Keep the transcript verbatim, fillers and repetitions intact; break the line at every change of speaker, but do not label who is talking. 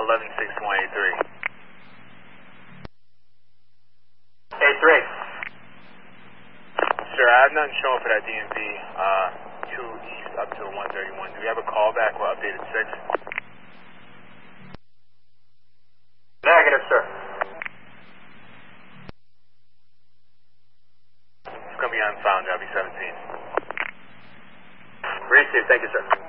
eleven six one eight three.
eight three.
Sir, I have nothing showing for that D M V, uh, two east up to one thirty-one. Do we have a callback or updated six?
Negative, sir.
It's going to be on found, I'll be seventeen.
Received, thank you, sir.